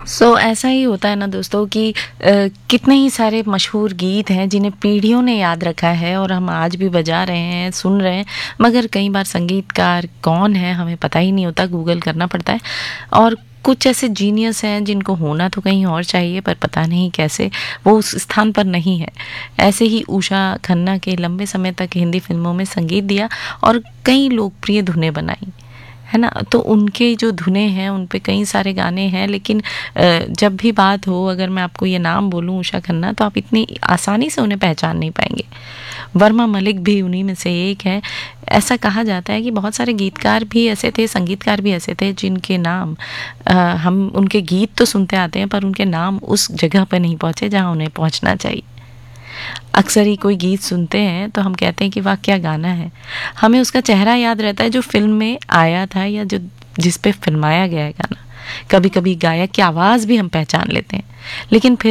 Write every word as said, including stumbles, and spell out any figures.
सो so, ऐसा ही होता है ना दोस्तों कि अ, कितने ही सारे मशहूर गीत हैं जिन्हें पीढ़ियों ने याद रखा है और हम आज भी बजा रहे हैं, सुन रहे हैं, मगर कई बार संगीतकार कौन है हमें पता ही नहीं होता, गूगल करना पड़ता है। और कुछ ऐसे जीनियस हैं जिनको होना तो कहीं और चाहिए पर पता नहीं कैसे वो उस स्थान पर नहीं है। ऐसे ही उषा खन्ना के लंबे समय तक हिंदी फिल्मों में संगीत दिया और कई लोकप्रिय धुनें बनाई, है ना। तो उनके जो धुनें हैं उन पे कई सारे गाने हैं, लेकिन अ, जब भी बात हो, अगर मैं आपको ये नाम बोलूं उषा खन्ना, तो आप इतनी आसानी से उन्हें पहचान नहीं पाएंगे। वर्मा मलिक भी उन्हीं में से एक है। ऐसा कहा जाता है कि बहुत सारे गीतकार भी ऐसे थे, संगीतकार भी ऐसे थे जिनके नाम अ, हम उनके गीत तो सुनते आते हैं पर उनके नाम उस जगह पर नहीं पहुँचे जहाँ उन्हें पहुँचना चाहिए। अक्सर ही कोई गीत सुनते हैं तो हम कहते हैं कि वाह क्या गाना है, हमें उसका चेहरा याद रहता है जो फिल्म में आया था या जो जिस पे फिल्माया गया है गाना। कभी कभी गायक की आवाज़ भी हम पहचान लेते हैं, लेकिन फिर